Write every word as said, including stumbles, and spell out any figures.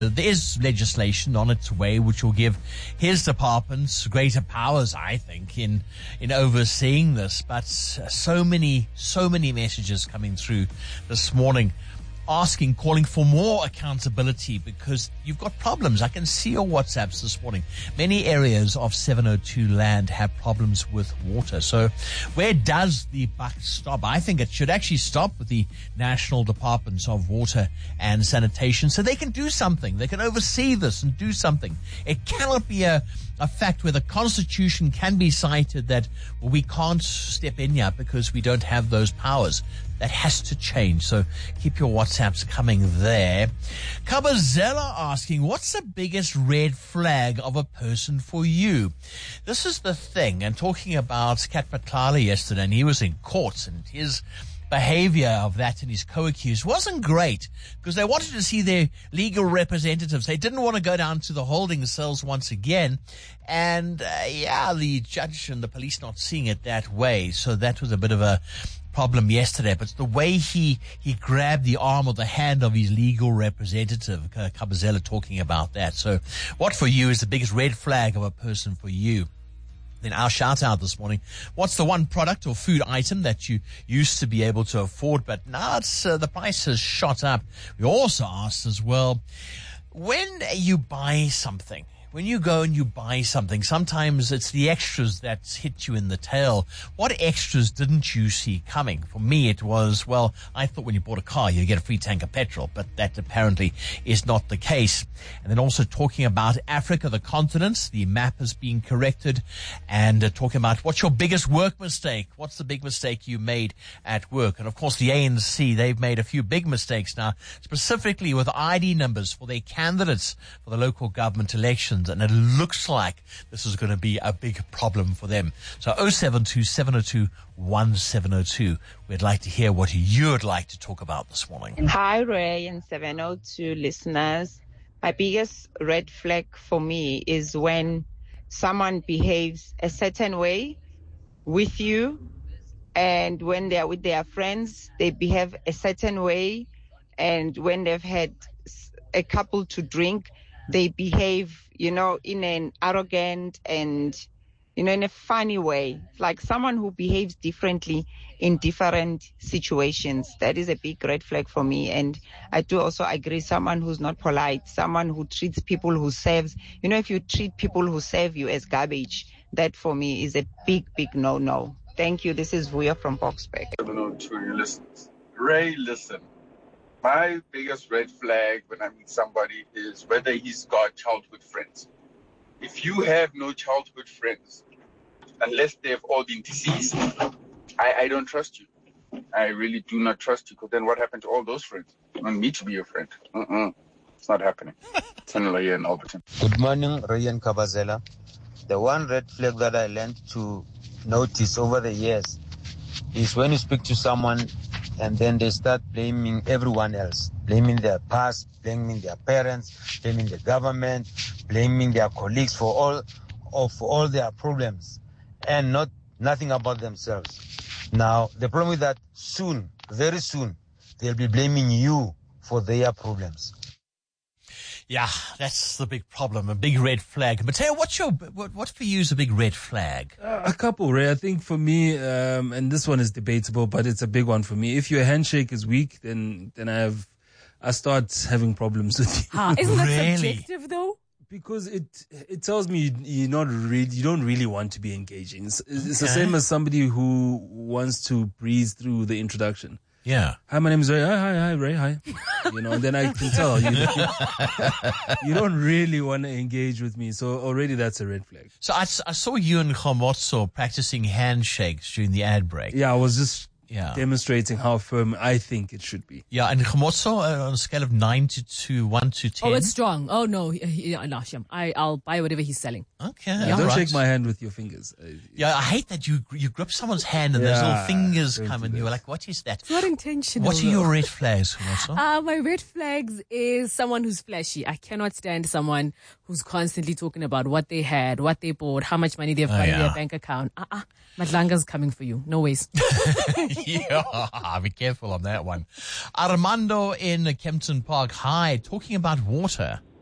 There is legislation on its way which will give his departments greater powers, I think, in in overseeing this. But so many, so many messages coming through this morning asking, calling for more accountability because you've got problems. I can see your WhatsApps this morning. Many areas of seven oh two land have problems with water. So where does the buck stop? I think it should actually stop with the National Departments of Water and Sanitation so they can do something. They can oversee this and do something. It cannot be a, a fact where the Constitution can be cited that, well, we can't step in here because we don't have those powers. That has to change. So keep your WhatsApps coming there. Kabazela asking, what's the biggest red flag of a person for you? This is the thing. And talking about Kat Patlala yesterday, and he was in court, and his behavior of that and his co-accused wasn't great because they wanted to see their legal representatives. They didn't want to go down to the holding cells once again. And, uh, yeah, the judge and the police not seeing it that way. So that was a bit of a problem yesterday, but the way he he grabbed the arm or the hand of his legal representative, uh, Kabazela, talking about that. So what for you is the biggest red flag of a person for you? Then our shout out this morning, what's the one product or food item that you used to be able to afford, but now it's uh, the price has shot up? We also asked as well, when you buy something, when you go and you buy something, sometimes it's the extras that hit you in the tail. What extras didn't you see coming? For me, it was, well, I thought when you bought a car, you get a free tank of petrol, but that apparently is not the case. And then also talking about Africa, the continent, the map is being corrected, and uh, talking about what's your biggest work mistake? What's the big mistake you made at work? And of course, the A N C, they've made a few big mistakes now, specifically with I D numbers for their candidates for the local government elections. And it looks like this is going to be a big problem for them. So oh seven two, seven oh two, one seven oh two. We'd like to hear what you'd like to talk about this morning. Hi, Ray and seven oh two listeners. My biggest red flag for me is when someone behaves a certain way with you, and when they're with their friends, they behave a certain way, and when they've had a couple to drink, they behave, you know, in an arrogant and, you know, in a funny way, like someone who behaves differently in different situations. That is a big red flag for me. And I do also agree, someone who's not polite, someone who treats people who serves, you know, if you treat people who serve you as garbage, that for me is a big, big no-no. Thank you. This is Vuya from Boxback. seven oh two listeners. Ray, listen. My biggest red flag when I meet somebody is whether he's got childhood friends. If you have no childhood friends, unless they've all been deceased, I, I don't trust you. I really do not trust you, because then what happened to all those friends? You want me to be your friend? Uh-uh. It's not happening. Tunnel here in Alberton. Good morning, Ray and Kabazela. The one red flag that I learned to notice over the years is when you speak to someone and then they start blaming everyone else, blaming their past, blaming their parents, blaming the government, blaming their colleagues for all of all their problems, and not nothing about themselves. Now, the problem with that, soon, very soon, they'll be blaming you for their problems. Yeah, that's the big problem, a big red flag. Mateo, what's your, what, what for you is a big red flag? Uh, a couple, Ray. I think for me, um, and this one is debatable, but it's a big one for me. If your handshake is weak, then, then I have, I start having problems with you. Huh, isn't that Really? subjective though? Because it it tells me you're not really, you don't really want to be engaging. It's, it's the same as somebody who wants to breeze through the introduction. Yeah. Hi, my name is Ray. Hi, hi, hi, Ray. Hi. You know, and then I can tell you, you don't really want to engage with me. So already that's a red flag. So I, I saw you and Khomotso practicing handshakes during the ad break. Yeah, I was just Yeah. demonstrating how firm I think it should be. Yeah, and Khomotso uh, on a scale of nine to two, one to ten. Oh, it's strong. Oh no, he, he, no, Shem. I I'll buy whatever he's selling. Okay. Yeah, all don't right. shake my hand with your fingers. Uh, Yeah, I hate that you you grip someone's hand and those Yeah, little fingers don't come do and that. you're like, what is that? It's not intentional. What are though. your red flags, Khomotso? Uh, my red flags is someone who's flashy. I cannot stand someone who's constantly talking about what they had, what they bought, how much money they've Oh, got in yeah. their bank account. Uh-uh. Madlanga's coming for you. No ways. Yeah, be careful on that one. Armando in Kempton Park. Hi, talking about water.